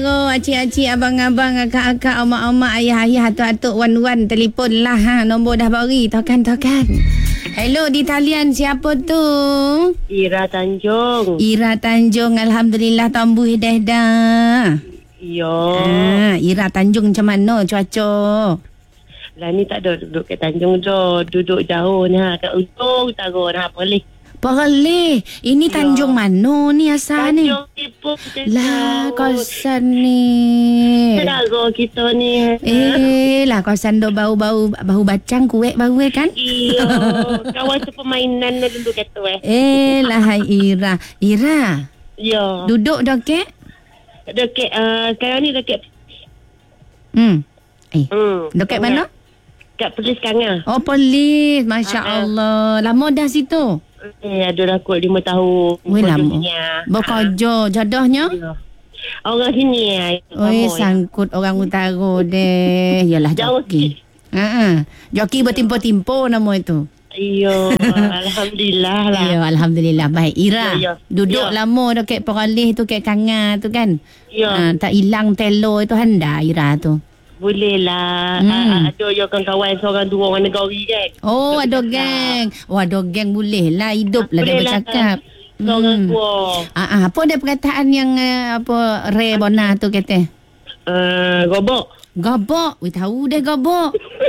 Oh, acik-acik, abang-abang, akak-akak, omak-omak, ayah-ayah, atuk-atuk, wan-wan, telefon lah. Nombor dah bagi. Tokan. Hello, di talian siapa tu? Ira Tanjung. Ira Tanjung. Alhamdulillah, tambuh dah. Ya. Ira Tanjung macam mana cuaca? Lah ni tak ada duduk kat Tanjung tu. Duduk jauh ni kat ujung utara dah boleh. Boleh. Ini Tanjung mana ni asal ni? Tanjung Ipoh. Lah, kawasan ni. Saudara kita ni. Lah kawasan do bau-bau bahu bacang kuek bau kan? Iya. Kawasan permainan dah duduk kat tu Lah hai Ira. Ira. Ya. Duduk dah ke? Dekat sekarang ni dekat Dekat mana? Kat Perlis Kangar. Oh, Perlis. Masya Allah. Lama dah situ? Ada dah kot 5 tahun. Weh lama. Berkerja. Jodohnya? Ya. Orang sini. Sangkut orang utara deh. Yalah Jauh joki. Joki bertimpo-timpo nama itu. Ya. Alhamdulillah lah. Ya, Alhamdulillah. Baik. Ira. Ya. Duduk lama dah kat Perlis tu, kat Kangar tu kan? Ya. Tak hilang telo itu handa Ira tu. Boleh lah. Ada yang kawan seorang dua orang negari kan. Oh, ada geng. Ada geng boleh lah. Hidup lah dia bercakap. Seorang dua. Apa ada perkataan yang rare bona tu kata? Gobok. Gobok. Tahu dah gobok.